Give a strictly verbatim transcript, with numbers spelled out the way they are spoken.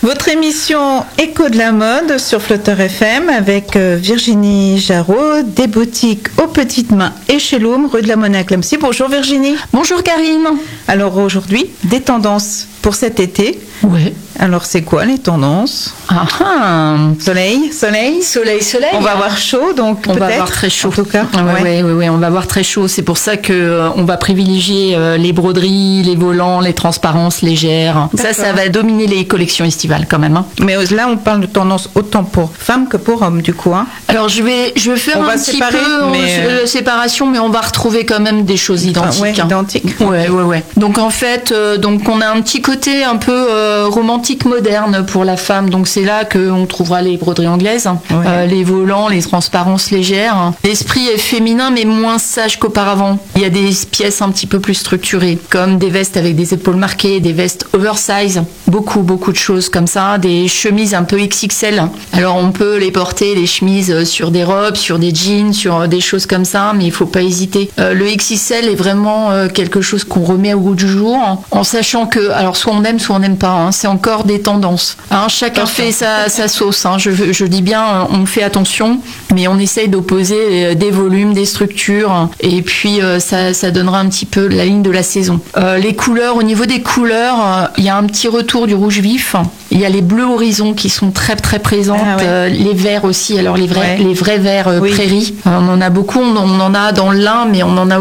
Votre émission Écho de la mode sur Flotteur F M avec Virginie Jarraud, des boutiques aux petites mains et chez Loum, rue de la Monnaie à Clamecy. Bonjour Virginie. Bonjour Karine. Alors aujourd'hui, des tendances pour cet été. Ouais. Alors c'est quoi les tendances? Ah ah. Soleil, soleil. Soleil, soleil. On va avoir chaud, donc on peut-être. va avoir très chaud. En tout cas. Ah ouais, ouais. Ouais, ouais, on va avoir très chaud. C'est pour ça que euh, on va privilégier euh, les broderies, les volants, les transparences légères. Ça, ça va dominer les collections estivales quand même. Hein. Mais là, on parle de tendance autant pour femmes que pour hommes, du coup. Hein. Alors je vais, je vais faire on un va petit séparer, peu mais... euh, séparation, mais on va retrouver quand même des choses identiques. Enfin, ouais, hein. identiques. Ouais, ouais, ouais. Donc en fait, euh, donc on a un petit côté un peu euh, romantique moderne pour la femme. Donc c'est là qu'on trouvera les broderies anglaises, ouais. euh, les volants, les transparences légères. L'esprit est féminin mais moins sage qu'auparavant. Il y a des pièces un petit peu plus structurées, comme des vestes avec des épaules marquées, des vestes oversize, beaucoup beaucoup de choses comme ça, des chemises un peu X X L. Alors on peut les porter, les chemises, sur des robes, sur des jeans, sur des choses comme ça, mais il faut pas hésiter. Euh, le X X L est vraiment euh, quelque chose qu'on remet au goût du jour, en sachant que, alors soit on aime, soit on n'aime pas. Hein, c'est encore des tendances. Hein, chacun fait sa, sa sauce. Hein. Je, je dis bien, on fait attention, mais on essaye d'opposer des volumes, des structures, et puis euh, ça, ça donnera un petit peu la ligne de la saison. Euh, les couleurs, au niveau des couleurs, il euh, y a un petit retour du rouge vif. Il y a les bleus horizons qui sont très très présentes, ah ouais. euh, les verts aussi. Alors les vrais, ouais. les vrais verts euh, oui. prairies. Euh, on en a beaucoup, on en a dans l'Ain, mais on en a